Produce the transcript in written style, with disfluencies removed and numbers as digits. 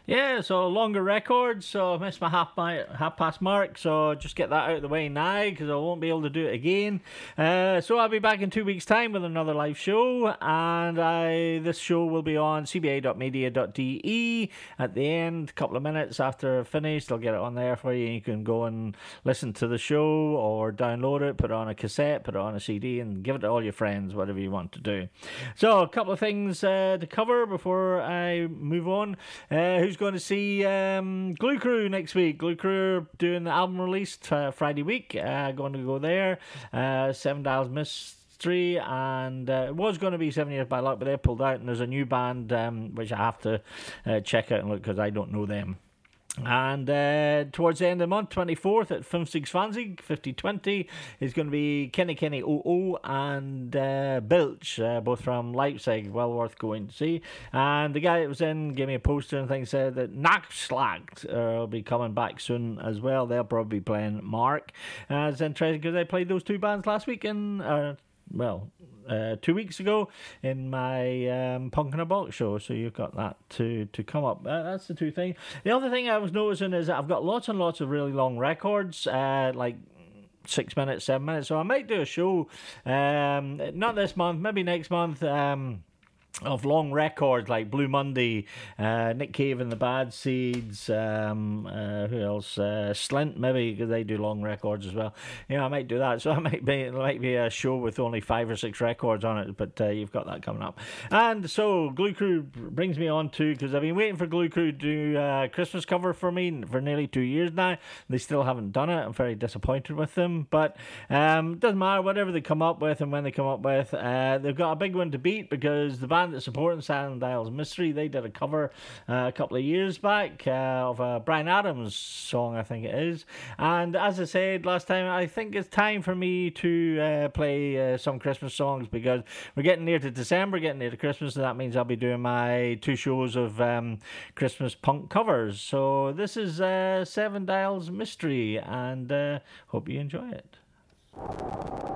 Yeah, so longer records, so I missed my half past mark, so just get that out of the way now because I won't be able to do it again. So I'll be back in 2 weeks' time with another live show, and this show will be on cba.media.de at the end, a couple of minutes after I've finished. I'll get it on there for you. You can go and listen to the show or download it, put it on a cassette, put it on a CD, and give it to all your friends, whatever you want to do. So a couple of things to cover before I move on. Who's going to see Glue Crew next week? Glue Crew are doing the album release Friday week. Going to go there. Seven Dials Mystery, and it was going to be 7 Years by Luck, but they pulled out, and there's a new band which I have to check out and look because I don't know them. And towards the end of the month, 24th at 5020, 5020, is going to be Kenny OO and Bilch, both from Leipzig, well worth going to see. And the guy that was in gave me a poster and things, said that Nackschlag will be coming back soon as well. They'll probably be playing Mark. It's interesting because I played those two bands last week in 2 weeks ago in my Punk in a Box show, so you've got that to come up. That's the two things. The other thing I was noticing is that I've got lots and lots of really long records, like 6 minutes, 7 minutes, so I might do a show, not this month, maybe next month, of long records like Blue Monday, Nick Cave and the Bad Seeds, who else? Slint, maybe, because they do long records as well. I might do that. So it might be a show with only 5 or 6 records on it, but you've got that coming up. And so Glue Crew brings me on to, because I've been waiting for Glue Crew to do a Christmas cover for me for nearly 2 years now. They still haven't done it. I'm very disappointed with them, but doesn't matter, whatever they come up with and when they come up with. They've got a big one to beat because the band that's supporting Seven Dials Mystery, they did a cover a couple of years back of a Bryan Adams song, I think it is. And as I said last time, I think it's time for me to play some Christmas songs because we're getting near to December, getting near to Christmas, and that means I'll be doing my 2 shows of Christmas punk covers. So this is Seven Dials Mystery, and hope you enjoy it.